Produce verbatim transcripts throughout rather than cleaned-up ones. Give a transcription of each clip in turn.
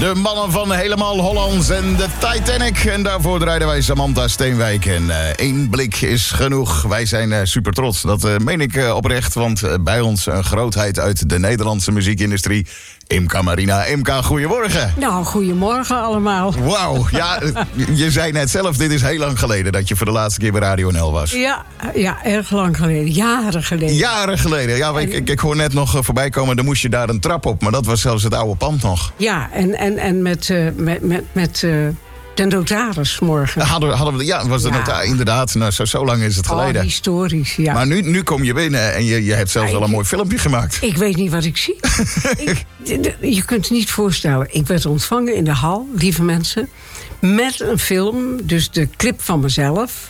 De mannen van Helemaal Hollands en de Titanic. En daarvoor draaiden wij Samantha Steenwijk. En uh, één blik is genoeg. Wij zijn uh, super trots. Dat uh, meen ik uh, oprecht. Want uh, bij ons een grootheid uit de Nederlandse muziekindustrie. Imka Marina. Imka, goedemorgen. Nou, goedemorgen allemaal. Wauw. Ja, je zei net zelf, dit is heel lang geleden dat je voor de laatste keer bij Radio N L was. Ja, ja, erg lang geleden. Jaren geleden. Jaren geleden. Ja, ik, ik, ik hoor net nog voorbij komen, dan moest je daar een trap op. Maar dat was zelfs het oude pand nog. Ja, en, en, en met, uh, met, met, met uh, de notaris morgen. Hadden, hadden we, ja, was de ja. notaris, inderdaad. Nou, zo, zo lang is het geleden. Oh, historisch, ja. Maar nu, nu kom je binnen en je, je hebt zelfs ja, wel een ik, mooi filmpje gemaakt. Ik weet niet wat ik zie. ik, je kunt het niet voorstellen. Ik werd ontvangen in de hal, lieve mensen, met een film, dus de clip van mezelf.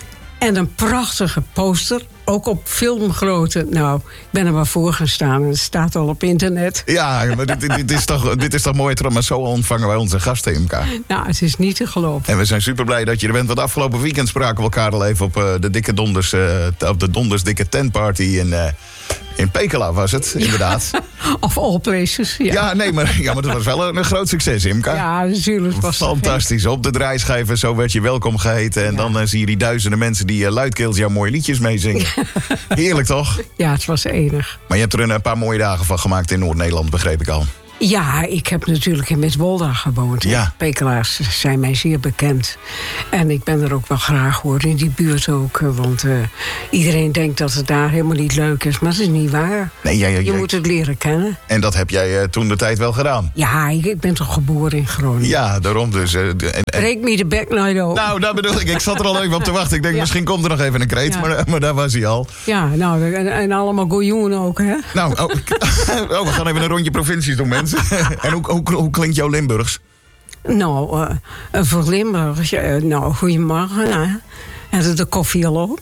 En een prachtige poster, ook op filmgrootte. Nou, ik ben er maar voor gaan staan en het staat al op internet. Ja, maar dit, dit, is, toch, dit is toch mooi, maar zo ontvangen wij onze gasten, Imka. Nou, het is niet te geloven. En we zijn super blij dat je er bent. Want afgelopen weekend spraken we elkaar al even op uh, de dikke donders, uh, op de donders dikke tentparty in... Uh, In Pekela was het, inderdaad. Of all places, ja. Ja, nee, maar, ja, maar dat was wel een, een groot succes, Imka. Ja, natuurlijk was het fantastisch. Op de draaischijven, zo werd je welkom geheten. En ja. dan uh, zie je die duizenden mensen die uh, luidkeels jouw mooie liedjes meezingen. Heerlijk, toch? Ja, het was enig. Maar je hebt er een, een paar mooie dagen van gemaakt in Noord-Nederland, begreep ik al. Ja, ik heb natuurlijk in Midwolda gewoond. Ja. Pekelaars zijn mij zeer bekend. En ik ben er ook wel graag hoor, in die buurt ook. Want uh, iedereen denkt dat het daar helemaal niet leuk is. Maar dat is niet waar. Nee, ja, ja, ja. Je moet het leren kennen. En dat heb jij uh, toen de tijd wel gedaan? Ja, ik, ik ben toch geboren in Groningen. Ja, daarom dus. Uh, en, en... Breek me de bek nooit op. Nou, dat bedoel ik. Ik zat er al even op te wachten. Ik denk, ja. misschien komt er nog even een kreet. Ja. Maar, maar daar was hij al. Ja, nou, en, en allemaal goeioen ook, hè? Nou, oh, oh, we gaan even een rondje provincies doen, mensen. En hoe, hoe, hoe klinkt jouw Limburgs? Nou, uh, voor Limburgs, uh, nou, goedemorgen. Hè? En de koffie al op.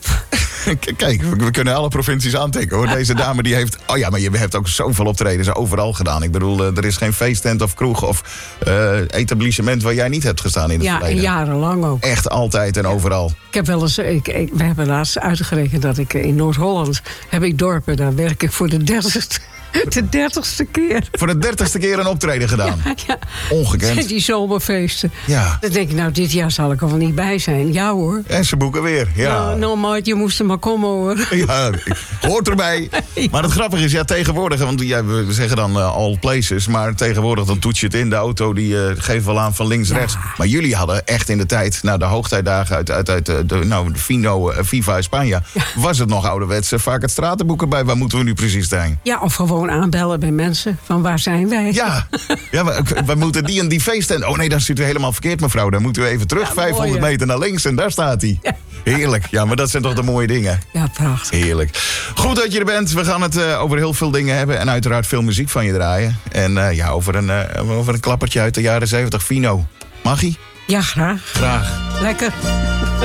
Kijk, we kunnen alle provincies aantikken, hoor. Deze dame die heeft... Oh ja, maar je hebt ook zoveel optredens overal gedaan. Ik bedoel, uh, er is geen feesttent of kroeg of uh, etablissement waar jij niet hebt gestaan in het ja, verleden. Ja, jarenlang ook. Echt altijd en overal. Ik heb wel eens... Ik, ik, we hebben laatst uitgerekend dat ik in Noord-Holland... heb ik dorpen, daar werk ik voor de dertigste... De dertigste keer. Voor de dertigste keer een optreden gedaan. Ja, ja. Ongekend. Die zomerfeesten. Ja. Dan denk ik, nou, dit jaar zal ik er wel niet bij zijn. Ja hoor. En ze boeken weer. Ja. Nou, nou maat, je moest er maar komen hoor. Ja, hoort erbij. Ja. Maar het grappige is, ja, tegenwoordig, want ja, we zeggen dan uh, all places, maar tegenwoordig dan toets je het in. De auto die uh, geeft wel aan van links, ja. rechts. Maar jullie hadden echt in de tijd, nou, de hoogtijdagen uit, uit, uit de, nou, de Fino, uh, Viva España, ja. was het nog ouderwets uh, vaak het stratenboeken bij. Waar moeten we nu precies zijn? Ja, of gewoon aanbellen bij mensen. Van waar zijn wij? Ja, ja we, we moeten die en die feesten. Oh nee, dan zit u helemaal verkeerd, mevrouw. Dan moeten we even terug, ja, vijfhonderd meter naar links en daar staat hij. Ja. Heerlijk. Ja, maar dat zijn toch de mooie dingen. Ja, prachtig. Heerlijk. Goed dat je er bent. We gaan het uh, over heel veel dingen hebben. En uiteraard veel muziek van je draaien. En uh, ja, over een, uh, over een klappertje uit de jaren zeventig. Fino. Mag ie? Ja, graag. Graag. Lekker.